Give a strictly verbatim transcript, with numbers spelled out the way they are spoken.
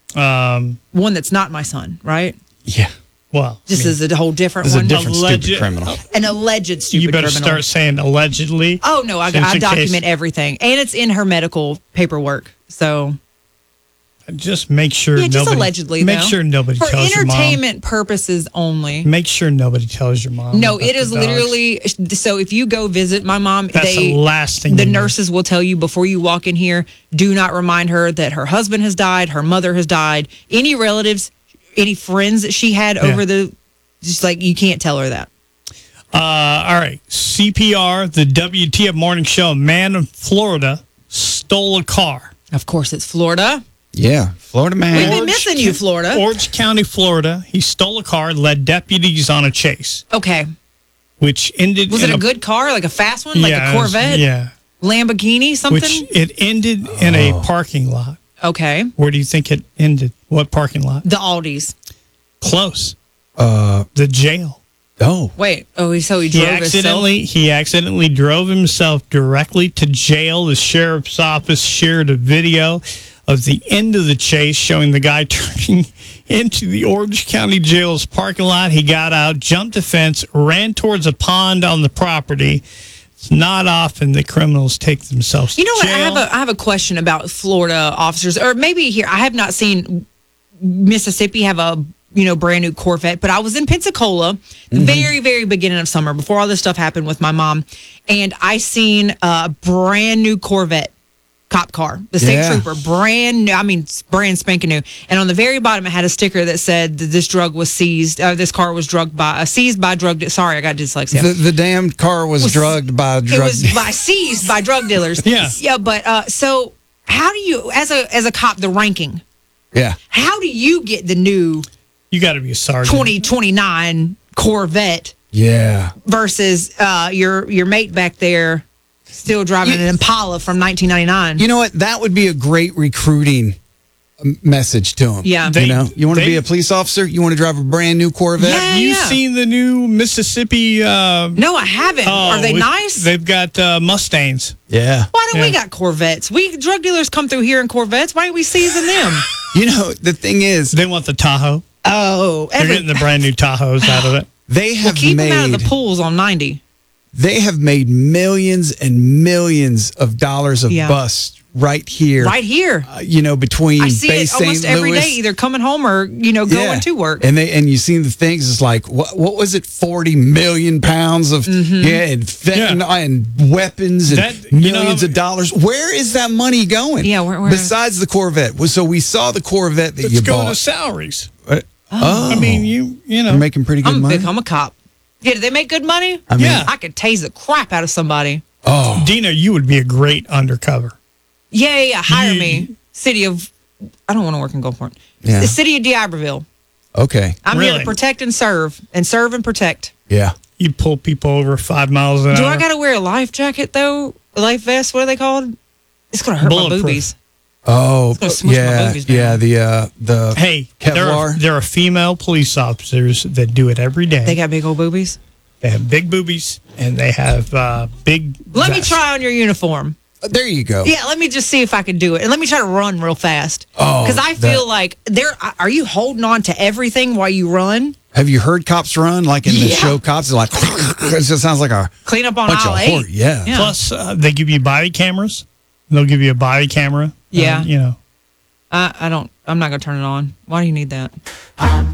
Um, one that's not my son, right? Yeah. Well, Just I mean, as a whole different It's one. a different Alleged- stupid criminal. An alleged stupid you better criminal. start saying allegedly. Oh no, I, Just I in document case. everything, and it's in her medical paperwork. So Just make sure yeah, just nobody. allegedly. Make though. sure nobody for tells your mom. entertainment purposes only. Make sure nobody tells your mom. No, about it is the dogs. literally. So if you go visit my mom, That's they the last thing. the you do. nurses will tell you before you walk in here. Do not remind her that her husband has died, her mother has died, any relatives, any friends that she had Yeah. over the. Just like you can't tell her that. Uh, all right. C P R, the W T F morning show. A man in Florida stole a car. Of course, it's Florida. Yeah. Florida man. We've been missing you, Florida. Orange County, Florida. He stole a car, led deputies on a chase, Okay. which ended. Was in it a good car, like a fast one, like yeah, a it was- Corvette, yeah. Lamborghini, something? Which it ended in a parking lot. Okay. Where do you think it ended? What parking lot? The Aldis. Close. Uh, The jail. oh. Wait. Oh, he so he He drove himself. accidentally he accidentally drove himself directly to jail. The sheriff's office shared a video of the end of the chase showing the guy turning into the Orange County Jail's parking lot. He got out, jumped a fence, ran towards a pond on the property. It's not often that criminals take themselves You know to what? I jail. have a I have a question about Florida officers, or maybe here. I have not seen Mississippi have a you know brand new Corvette, but I was in Pensacola, the very very beginning of summer before all this stuff happened with my mom, and I seen a brand new Corvette cop car, the state Yeah. trooper, brand new. I mean, brand spanking new. And on the very bottom, it had a sticker that said that this drug was seized. Uh, this car was drugged by uh, seized by drug. Sorry, I got dyslexia. The, the damned car was, Was- drugged by drug. It was by seized by drug dealers. Yeah. yeah. But uh, so, how do you, as a as a cop, the ranking? yeah. How do you get the new You got to be a sergeant. twenty twenty-nine Corvette Yeah. versus uh, your your mate back there still driving You- an Impala from nineteen ninety-nine? You know what? That would be a great recruiting um, message to them. Yeah. They- you know, you want to they- be a police officer? You want to drive a brand new Corvette? Yeah. Have you seen the new Mississippi? Uh, No, I haven't. oh, Are they we- nice? They've got uh, Mustangs. Yeah. Why don't we Yeah. got Corvettes? We drug dealers come through here in Corvettes. Why ain't we seizing them? You know, the thing is, They want the Tahoe. Oh, They're every, getting the brand new Tahoes out of it. they well, have keep made them out of the pools on ninety. they have made millions and millions of dollars of Yeah. busts right here. Right here. Uh, you know, between I see Bay it almost Saint every Louis. day, either coming home or you know going Yeah. to work. And they and you see the things it's like what what was it forty million pounds of Mm-hmm. yeah and fentanyl Yeah. and weapons and That- you millions know- of dollars. Where is that money going? Yeah, where- where- besides the Corvette. Well, so we saw the Corvette that Let's you go bought. to salaries. Uh, oh, I mean, you you know. you're making pretty good I'm money. big. I'm a cop. Yeah, do they make good money? I mean, Yeah. I could tase the crap out of somebody. oh, Dina, you would be a great undercover. Yeah, yeah, yeah. Hire You- me. City of, I don't want to work in Gulfport. Yeah. The city of D'Iberville. okay, I'm here Really? to protect and serve, and serve and protect. yeah. You pull people over five miles an Do hour. I got to wear a life jacket though? A life vest? What are they called? It's gonna hurt my Bulletproof. boobies. Oh, gonna smush my yeah, boobies down. yeah. The uh, the Hey, there are, Kevlar. there are female police officers that do it every day. They got big old boobies. They have big boobies and they have uh, big. Let me vests. try on your uniform. Uh, there you go. Yeah, let me just see if I can do it, and let me try to run real fast. Oh, because I feel that- like there. Are you holding on to everything while you run? Have you heard cops run like in the Yeah. show? Cops are like it just sounds like a Clean up on bunch aisle of eight. horror. Yeah. Yeah. Plus, uh, they give you body cameras. They'll give you a body camera. Yeah. Uh, you know. I, I don't. I'm not gonna turn it on. Why do you need that?